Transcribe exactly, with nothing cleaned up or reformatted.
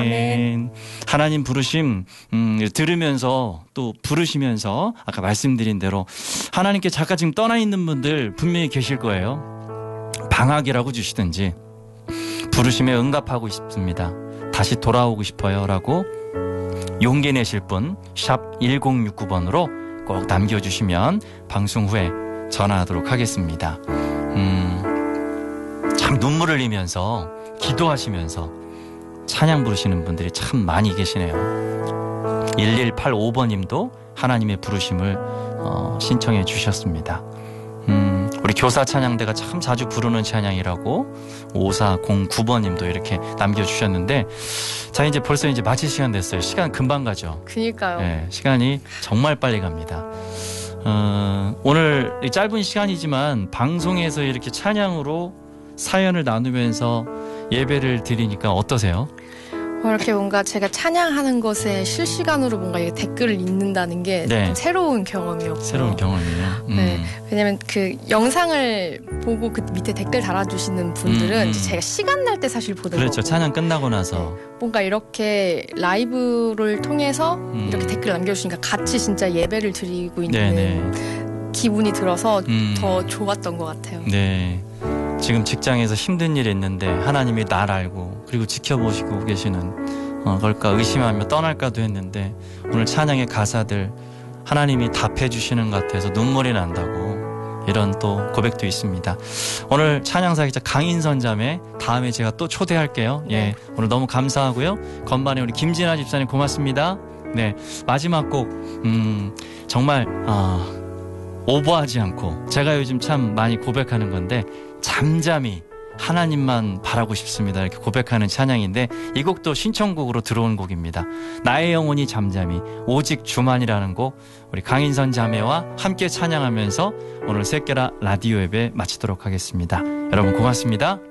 아멘. 하나님 부르심 음, 들으면서 또 부르시면서 아까 말씀드린 대로 하나님께 잠깐 지금 떠나 있는 분들 분명히 계실 거예요. 방학이라고 주시든지 부르심에 응답하고 싶습니다. 다시 돌아오고 싶어요 라고 용기 내실 분 샵 일공육구 번으로 꼭 남겨주시면 방송 후에 전화하도록 하겠습니다. 음, 참 눈물을 흘리면서 기도하시면서 찬양 부르시는 분들이 참 많이 계시네요. 일일팔오 번님도 하나님의 부르심을 어, 신청해 주셨습니다. 음, 우리 교사 찬양대가 참 자주 부르는 찬양이라고 오사공구 번님도 이렇게 남겨주셨는데, 자 이제 벌써 이제 마칠 시간 됐어요. 시간 금방 가죠. 그니까요. 네, 시간이 정말 빨리 갑니다. 어, 오늘 짧은 시간이지만 방송에서 이렇게 찬양으로 사연을 나누면서 예배를 드리니까 어떠세요? 이렇게 뭔가 제가 찬양하는 것에 실시간으로 뭔가 이게 댓글을 읽는다는 게 네. 좀 새로운 경험이었고. 새로운 경험이에요. 음. 네. 왜냐면 그 영상을 보고 그 밑에 댓글 달아주시는 분들은 음, 음. 이제 제가 시간 날 때 사실 보는 그렇죠. 거고. 찬양 끝나고 나서. 네. 뭔가 이렇게 라이브를 통해서 음. 이렇게 댓글 남겨주시니까 같이 진짜 예배를 드리고 있는 네네. 기분이 들어서 음. 더 좋았던 것 같아요. 네. 지금 직장에서 힘든 일이 있는데 하나님이 날 알고 그리고 지켜보시고 계시는 어, 걸까 의심하며 떠날까도 했는데 오늘 찬양의 가사들 하나님이 답해 주시는 것 같아서 눈물이 난다고 이런 또 고백도 있습니다. 오늘 찬양사 기자 강인선 자매 다음에 제가 또 초대할게요. 예, 오늘 너무 감사하고요. 건반에 우리 김진아 집사님 고맙습니다. 네, 마지막 곡 음, 정말 어, 오버하지 않고 제가 요즘 참 많이 고백하는 건데 잠잠히 하나님만 바라고 싶습니다 이렇게 고백하는 찬양인데 이 곡도 신청곡으로 들어온 곡입니다. 나의 영혼이 잠잠히 오직 주만이라는 곡 우리 강인선 자매와 함께 찬양하면서 오늘 새끼라 라디오 예배 마치도록 하겠습니다. 여러분 고맙습니다.